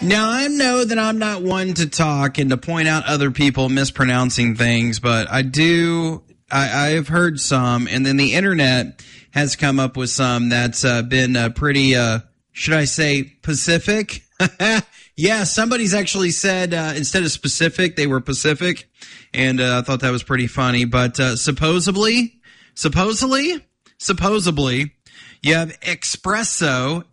Now, I know that I'm not one to talk and to point out other people mispronouncing things, but I've heard some, and then the internet has come up with some that's been pretty, should I say, Pacific? Yeah, somebody's actually said instead of specific, they were Pacific, and I thought that was pretty funny. But supposedly, you have espresso,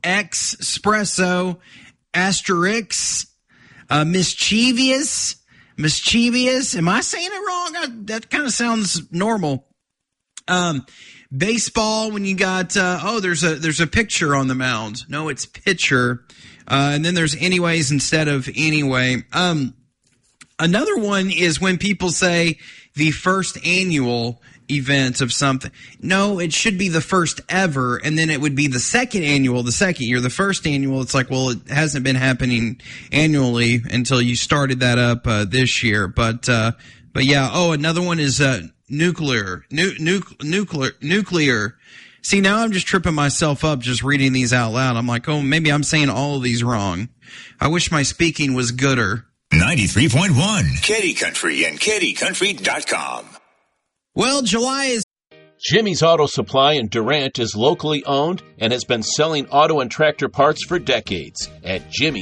asterisk, mischievous. Am I saying it wrong? That kind of sounds normal. Baseball, when you got there's a picture on the mound. No, it's pitcher. And then there's anyways instead of anyway. Another one is when people say the first annual event of something. No, it should be the first ever, and then it would be the second annual the second year. The first annual, it's like, well, it hasn't been happening annually until you started that up this year. But yeah. Oh, another one is nuclear. See, now I'm just tripping myself up just reading these out loud. I'm like, oh, maybe I'm saying all of these wrong. I wish my speaking was gooder. 93.1 Kitty Country and kittycountry.com. Well, July is... Jimmy's Auto Supply in Durant is locally owned and has been selling auto and tractor parts for decades. At Jimmy's